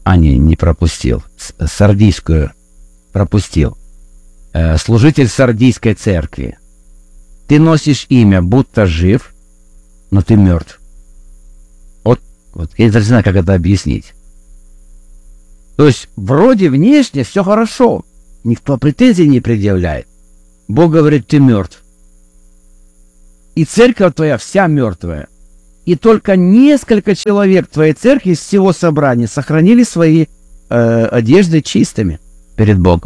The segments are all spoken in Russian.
не пропустил. Сардийскую пропустил. Служитель Сардийской церкви. Ты носишь имя, будто жив, но ты мертв. Вот я даже не знаю, как это объяснить. То есть вроде внешне все хорошо. Никто претензий не предъявляет. Бог говорит, ты мертв. И церковь твоя вся мертвая. И только несколько человек твоей церкви из всего собрания сохранили свои одежды чистыми перед Богом.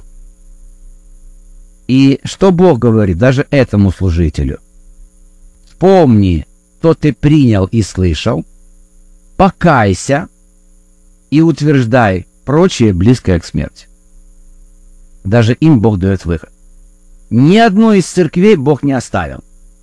И что Бог говорит даже этому служителю? Вспомни, что ты принял и слышал, покайся и утверждай прочее, близкое к смерти. Даже им Бог дает выход. Ни одной из церквей Бог не оставил.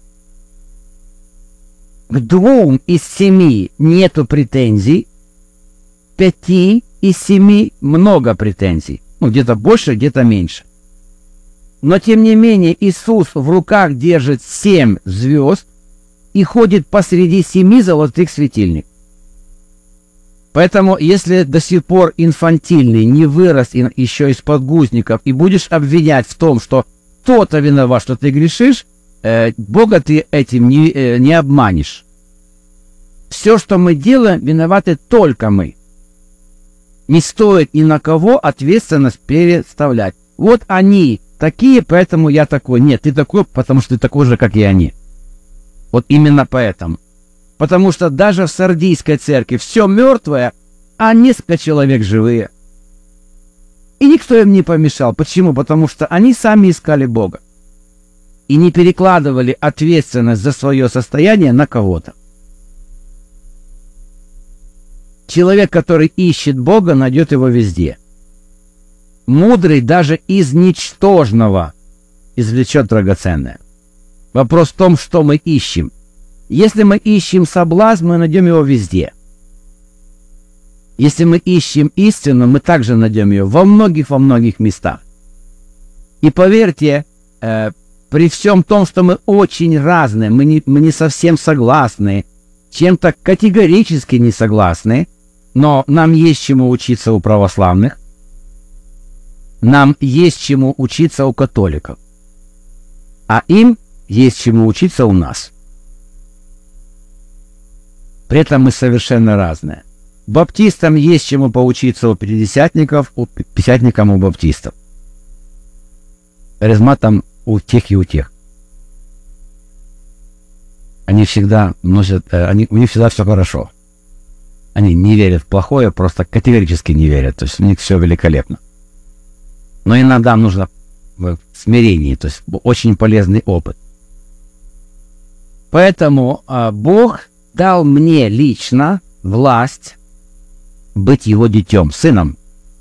К 2 из 7 нету претензий, 5 из 7 много претензий. Ну, где-то больше, где-то меньше. Но, тем не менее, Иисус в руках держит 7 звезд и ходит посреди 7 золотых светильников. Поэтому, если до сих пор инфантильный не вырос еще из подгузников и будешь обвинять в том, что кто-то виноват, что ты грешишь, Бога ты этим не обманешь. Все, что мы делаем, виноваты только мы. Не стоит ни на кого ответственность переставлять. Вот они такие, поэтому я такой. Нет, ты такой, потому что ты такой же, как и они. Вот именно поэтому. Потому что даже в Сардийской церкви все мертвое, а несколько человек живые. И никто им не помешал. Почему? Потому что они сами искали Бога. И не перекладывали ответственность за свое состояние на кого-то. Человек, который ищет Бога, найдет его везде. Мудрый даже из ничтожного извлечет драгоценное. Вопрос в том, что мы ищем. Если мы ищем соблазн, мы найдем его везде. Если мы ищем истину, мы также найдем ее во многих местах. И поверьте, при всем том, что мы очень разные, мы не совсем согласны, чем-то категорически не согласны, но нам есть чему учиться у православных, нам есть чему учиться у католиков, а им есть чему учиться у нас. При этом мы совершенно разные. Баптистам есть чему поучиться у пятидесятников, у пятидесятникам у баптистов. Харизматам у тех и у тех. Они всегда носят, у них всегда все хорошо. Они не верят в плохое, просто категорически не верят. То есть у них все великолепно. Но иногда нужно в смирении, то есть очень полезный опыт. Поэтому Бог дал мне лично власть быть его детем, сыном.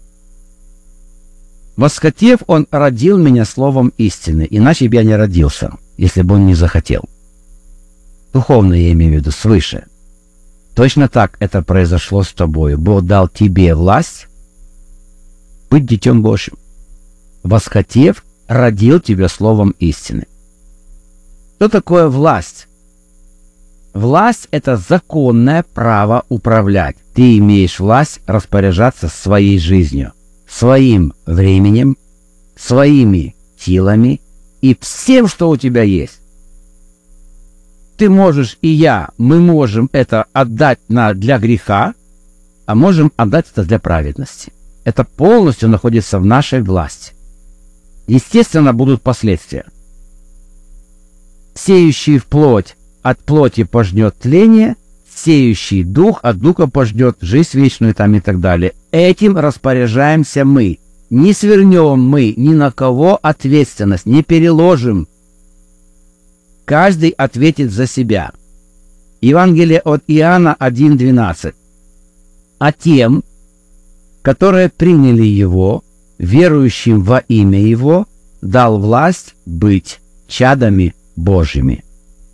Восхотев, он родил меня словом истины, иначе бы я не родился, если бы он не захотел. Духовно я имею в виду, свыше. Точно так это произошло с тобой. Бог дал тебе власть быть детем Божьим. Восхотев, родил тебя словом истины. Что такое власть? Власть – это законное право управлять. Ты имеешь власть распоряжаться своей жизнью, своим временем, своими силами и всем, что у тебя есть. Ты можешь и мы можем это отдать для греха, а можем отдать это для праведности. Это полностью находится в нашей власти. Естественно, будут последствия. Сеющий в плоть от плоти пожнет тление, сеющий дух от духа пожнет жизнь вечную там и так далее. Этим распоряжаемся мы. Не свернем мы ни на кого ответственность, не переложим. Каждый ответит за себя. Евангелие от Иоанна 1:12. А тем, которые приняли Его, верующим во имя Его, дал власть быть чадами Божьими.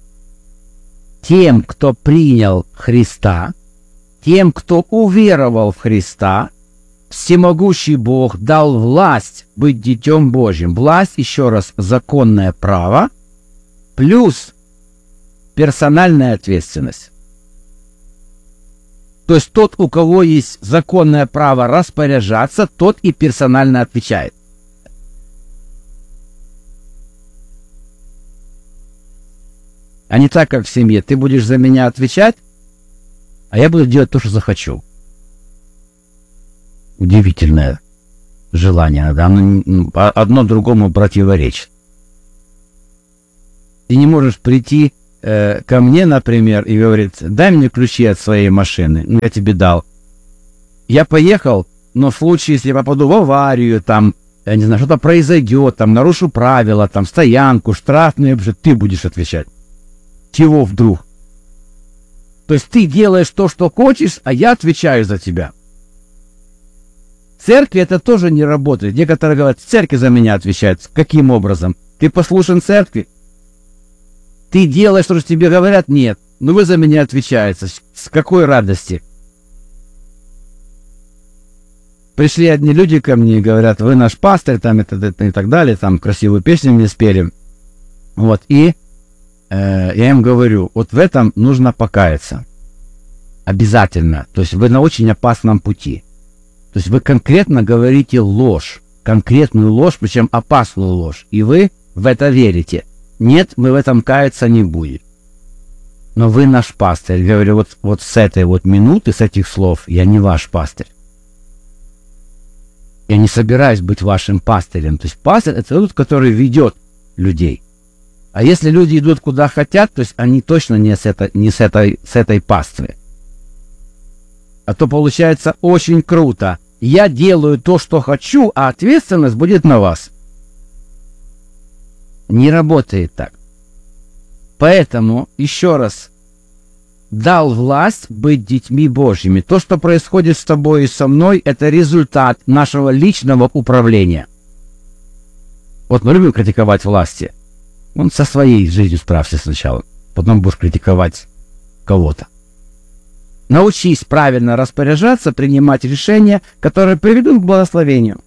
Тем, кто принял Христа, тем, кто уверовал в Христа, всемогущий Бог дал власть быть детем Божьим. Власть, еще раз, законное право, плюс персональная ответственность. То есть тот, у кого есть законное право распоряжаться, тот и персонально отвечает. А не так, как в семье. Ты будешь за меня отвечать, а я буду делать то, что захочу. Удивительное желание. Оно одно другому противоречит. Ты не можешь прийти ко мне, например, и говорить: дай мне ключи от своей машины. Ну, я тебе дал. Я поехал, но в случае, если я попаду в аварию, там, я не знаю, что-то произойдет, там, нарушу правила, там, стоянку, штрафные, ты будешь отвечать. Чего вдруг? То есть ты делаешь то, что хочешь, а я отвечаю за тебя. В церкви это тоже не работает. Некоторые говорят: церковь за меня отвечает. Каким образом? Ты послушен церкви? Ты делаешь, что тебе говорят? Нет. Но вы за меня отвечаете. С какой радости? Пришли одни люди ко мне и говорят: вы наш пастырь, там, это и так далее, там, красивую песню мне спели. Вот, и я им говорю: вот в этом нужно покаяться. Обязательно. То есть вы на очень опасном пути. То есть вы конкретно говорите ложь. Конкретную ложь, причем опасную ложь. И вы в это верите. Нет, мы в этом каяться не будем. Но вы наш пастырь. Я говорю: вот с этой вот минуты, с этих слов, я не ваш пастырь. Я не собираюсь быть вашим пастырем. То есть пастырь — это тот, который ведет людей. А если люди идут куда хотят, то есть они точно не с этой паствы. А то получается очень круто. Я делаю то, что хочу, а ответственность будет на вас. Не работает так. Поэтому, еще раз, дал власть быть детьми Божьими. То, что происходит с тобой и со мной, это результат нашего личного управления. Вот мы любим критиковать власти. Он со своей жизнью справься сначала, потом будешь критиковать кого-то. Научись правильно распоряжаться, принимать решения, которые приведут к благословению.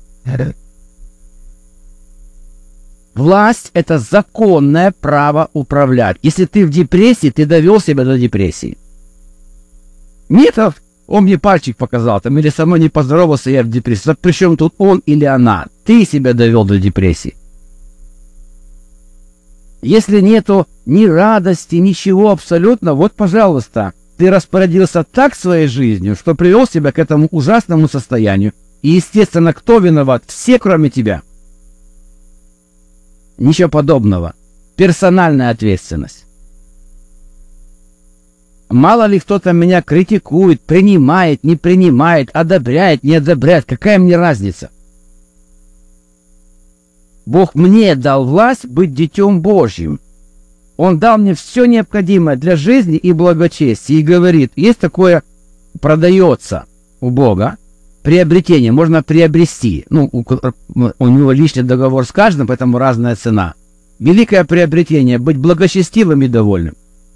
Власть — это законное право управлять. Если ты в депрессии, ты довел себя до депрессии. Нет, он мне пальчик показал, там, или со мной не поздоровался, я в депрессии. Причем тут он или она? Ты себя довел до депрессии. Если нету ни радости, ничего абсолютно, вот, пожалуйста, ты распорядился так своей жизнью, что привел себя к этому ужасному состоянию. И, естественно, кто виноват? Все, кроме тебя. Ничего подобного. Персональная ответственность. Мало ли кто-то меня критикует, принимает, не принимает, одобряет, не одобряет. Какая мне разница? Бог мне дал власть быть детем Божьим. Он дал мне все необходимое для жизни и благочестия. И говорит: есть такое, продается у Бога, приобретение, можно приобрести. Ну, у него личный договор с каждым, поэтому разная цена. Великое приобретение — быть благочестивым и довольным.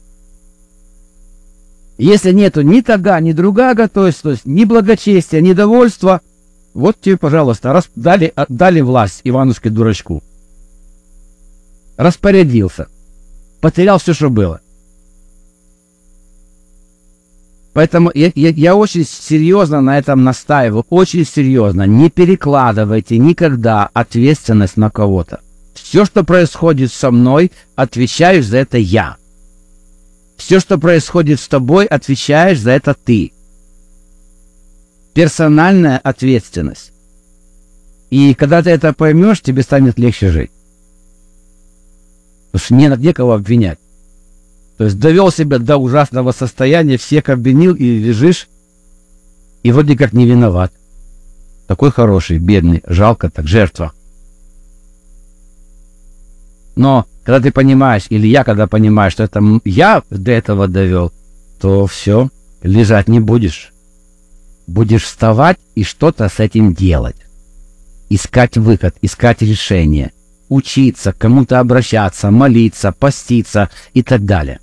Если нету ни тага, ни другага, то есть ни благочестия, ни довольства, вот тебе, пожалуйста, дали власть Иванушке-дурачку. Распорядился. Потерял все, что было. Поэтому я очень серьезно на этом настаиваю. Очень серьезно. Не перекладывайте никогда ответственность на кого-то. Все, что происходит со мной, отвечаю за это я. Все, что происходит с тобой, отвечаешь за это ты. Персональная ответственность. И когда ты это поймешь, тебе станет легче жить. Потому что нет некого обвинять. То есть довел себя до ужасного состояния, всех обвинил, и лежишь, и вроде как не виноват. Такой хороший, бедный, жалко так, жертва. Но когда ты понимаешь, или я когда понимаю, что это я до этого довел, то все, лежать не будешь. Будешь вставать и что-то с этим делать. Искать выход, искать решение. Учиться, к кому-то обращаться, молиться, поститься и так далее.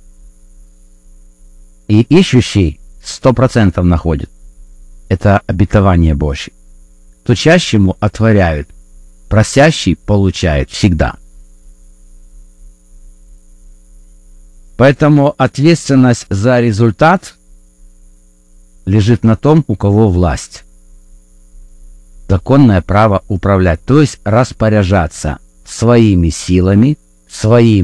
И ищущий 100% находит. Это обетование Божье. Стучащему отворяют, просящий получает всегда. Поэтому ответственность за результат лежит на том, у кого власть. Законное право управлять, то есть распоряжаться своими силами, своим